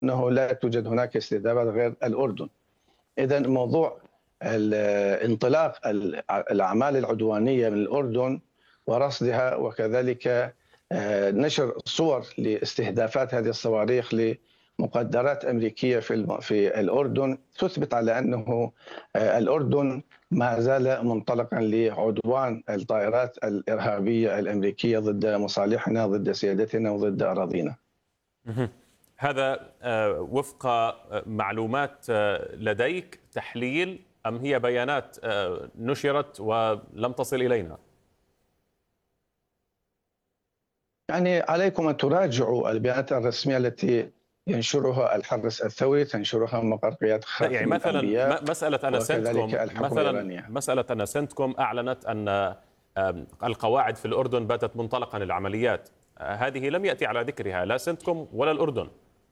أنه لا توجد هناك استتابات غير الأردن. إذا موضوع انطلاق الأعمال العدوانية من الأردن ورصدها، وكذلك نشر صور لاستهدافات هذه الصواريخ لمقدرات أمريكية في الأردن، تثبت على أنه الأردن ما زال منطلقا لعدوان الطائرات الإرهابية الأمريكية ضد مصالحنا، ضد سيادتنا، وضد أراضينا. هذا وفق معلومات لديك، تحليل، أم هي بيانات نشرت ولم تصل إلينا؟ يعني عليكم أن تراجعوا البيانات الرسمية التي ينشرها الحرس الثوري، تنشرها مقرقيات خاتم يعني مثلا الأنبياء مسألة الحكومة الإيرانية. مسألة أن سنتكوم أعلنت أن القواعد في الأردن باتت منطلقا للعمليات، هذه لم يأتي على ذكرها لا سنتكوم ولا الأردن.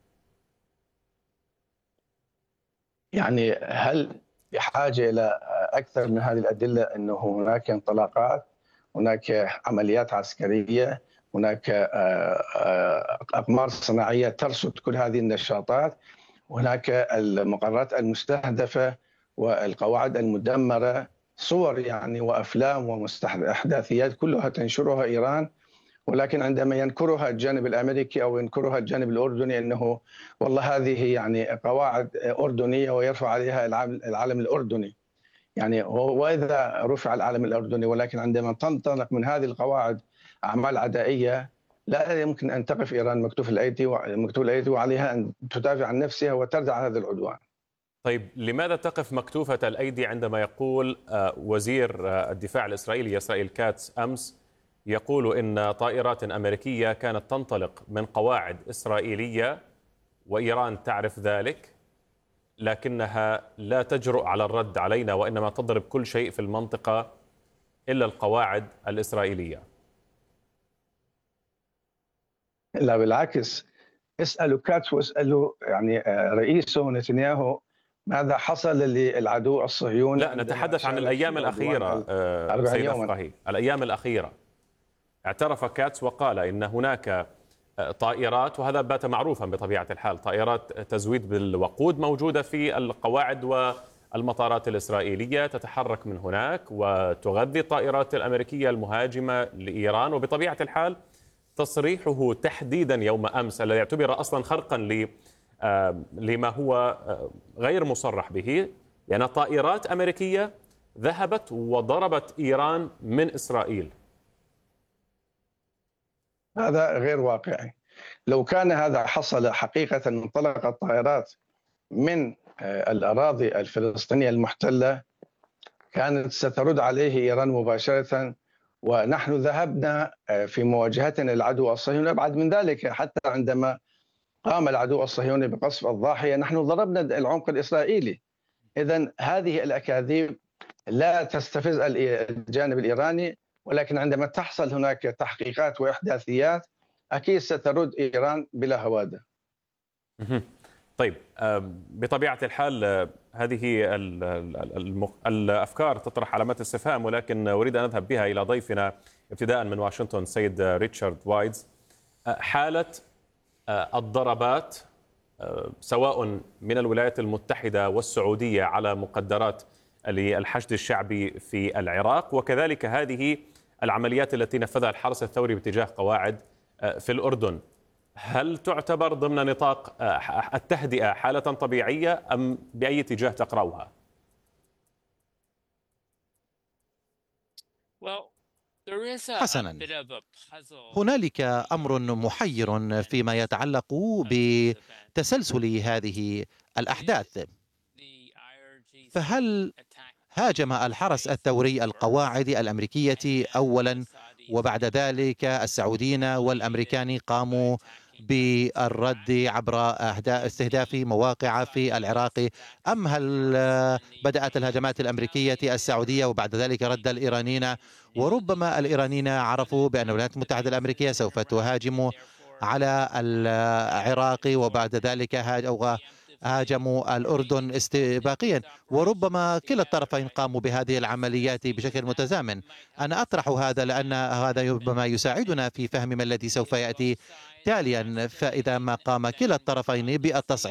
يعني هل بحاجة إلى أكثر من هذه الأدلة؟ أنه هناك انطلاقات، هناك عمليات عسكرية، هناك أقمار صناعية ترصد كل هذه النشاطات، هناك المقرات المستهدفة والقواعد المدمرة، صور يعني وأفلام ومستحدثات كلها تنشرها إيران. ولكن عندما ينكرها الجانب الامريكي او ينكرها الجانب الاردني انه والله هذه يعني قواعد اردنيه ويرفع عليها العلم الاردني، يعني واذا رفع العلم الاردني ولكن عندما تنطلق من هذه القواعد اعمال عدائيه، لا يمكن ان تقف ايران مكتوف الايدي وعليها ان تدافع عن نفسها وتردع هذا العدوان. طيب لماذا تقف مكتوفة الأيدي عندما يقول وزير الدفاع الإسرائيلي إسرائيل كاتس أمس، يقول إن طائرات أمريكية كانت تنطلق من قواعد إسرائيلية وإيران تعرف ذلك، لكنها لا تجرؤ على الرد علينا وإنما تضرب كل شيء في المنطقة إلا القواعد الإسرائيلية؟ لا بالعكس، اسألوا كاتس واسألوا يعني رئيسه نتنياهو ماذا حصل للعدو الصهيوني. لا، نتحدث عن الأيام الأخيرة سيد أفراهي، الأيام الأخيرة اعترف كاتس وقال إن هناك طائرات، وهذا بات معروفا بطبيعة الحال، طائرات تزويد بالوقود موجودة في القواعد والمطارات الإسرائيلية، تتحرك من هناك وتغذي الطائرات الأمريكية المهاجمة لإيران. وبطبيعة الحال تصريحه تحديدا يوم أمس الذي يعتبر أصلا خرقا لما هو غير مصرح به، لأن طائرات أمريكية ذهبت وضربت إيران من إسرائيل. هذا غير واقعي. لو كان هذا حصل حقيقة، انطلقت طائرات من الأراضي الفلسطينية المحتلة، كانت سترد عليه إيران مباشرة، ونحن ذهبنا في مواجهتنا للعدو الصهيوني. أبعد من ذلك، حتى عندما قام العدو الصهيوني بقصف الضاحية نحن ضربنا العمق الإسرائيلي. إذن هذه الأكاذيب لا تستفز الجانب الإيراني، ولكن عندما تحصل هناك تحقيقات وإحداثيات أكيد سترد إيران بلا هوادة. طيب بطبيعة الحال هذه الأفكار تطرح علامات استفهام، ولكن أريد أن أذهب بها إلى ضيفنا ابتداء من واشنطن سيد ريتشارد وايدز. حالة الضربات سواء من الولايات المتحدة والسعودية على مقدرات للحشد الشعبي في العراق، وكذلك هذه العمليات التي نفذها الحرس الثوري باتجاه قواعد في الأردن، هل تعتبر ضمن نطاق التهدئة حالة طبيعية أم بأي اتجاه تقرأها؟ حسنا، هنالك أمر محير فيما يتعلق بتسلسل هذه الأحداث. فهل هاجم الحرس الثوري القواعد الأمريكية أولا، وبعد ذلك السعوديين والأمريكان قاموا بالرد عبر استهداف مواقع في العراق، أم هل بدأت الهجمات الأمريكية السعودية وبعد ذلك رد الإيرانيين؟ وربما الإيرانيين عرفوا بأن الولايات المتحدة الأمريكية سوف تهاجم على العراق، وبعد ذلك هاجموا الأردن استباقيا، وربما كلا الطرفين قاموا بهذه العمليات بشكل متزامن. أنا أطرح هذا لأن هذا ربما يساعدنا في فهم ما الذي سوف يأتي تاليا. فإذا ما قام كلا الطرفين بالتصعيد